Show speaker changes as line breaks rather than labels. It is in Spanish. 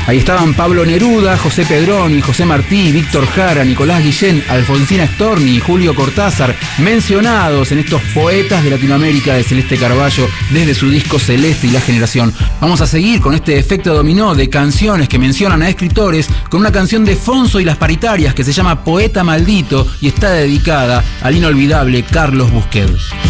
Ahí estaban Pablo Neruda, José Pedroni, José Martí, Víctor Jara, Nicolás Guillén, Alfonsina Storni y Julio Cortázar, mencionados en estos poetas de Latinoamérica de Celeste Carballo desde su disco Celeste y la Generación. Vamos a seguir con este efecto dominó de canciones que mencionan a escritores con una canción de Fonso y las Paritarias que se llama Poeta Maldito y está dedicada al inolvidable Carlos Busquets.